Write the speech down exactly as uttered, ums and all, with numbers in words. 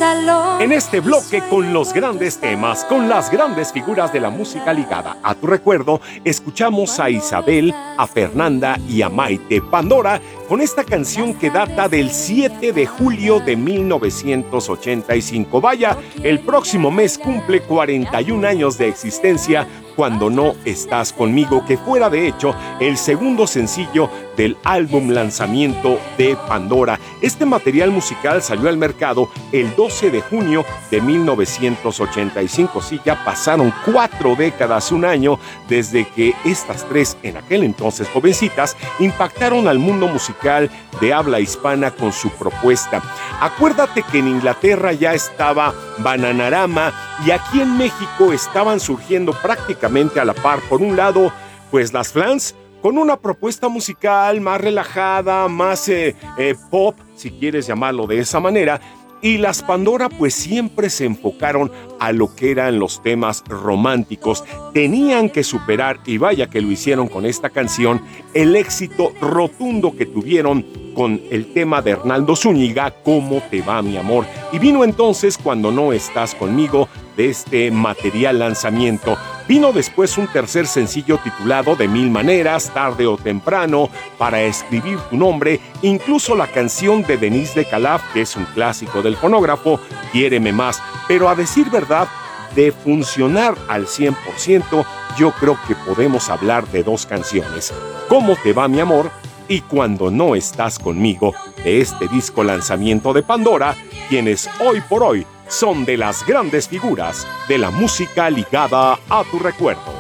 En este bloque con los grandes temas, con las grandes figuras de la música ligada a tu recuerdo, escuchamos a Isabel, a Fernanda y a Maite Pandora con esta canción que data del siete de julio de mil novecientos ochenta y cinco. Vaya, el próximo mes cumple cuarenta y un años de existencia, Cuando no estás conmigo, que fuera de hecho el segundo sencillo del álbum lanzamiento de Pandora. Este material musical salió al mercado el doce de junio de mil novecientos ochenta y cinco. Sí, ya pasaron cuatro décadas, un año, desde que estas tres, en aquel entonces jovencitas, impactaron al mundo musical de habla hispana con su propuesta. Acuérdate que en Inglaterra ya estaba Bananarama y aquí en México estaban surgiendo prácticamente a la par. Por un lado, pues las Flans, con una propuesta musical más relajada, más eh, eh, pop, si quieres llamarlo de esa manera, y las Pandora pues siempre se enfocaron a lo que eran los temas románticos. Tenían que superar, y vaya que lo hicieron con esta canción, el éxito rotundo que tuvieron con el tema de Hernando Zúñiga, ¿Cómo te va, mi amor? Y vino entonces Cuando no estás conmigo, de este material lanzamiento. Vino después un tercer sencillo titulado De mil maneras, Tarde o temprano, Para escribir tu nombre, incluso la canción de Denise de Calaf, que es un clásico del fonógrafo, Quiéreme más. Pero a decir verdad, de funcionar al cien por ciento, yo creo que podemos hablar de dos canciones: ¿Cómo te va, mi amor? Y Cuando no estás conmigo, de este disco lanzamiento de Pandora, quienes hoy por hoy son de las grandes figuras de la música ligada a tu recuerdo.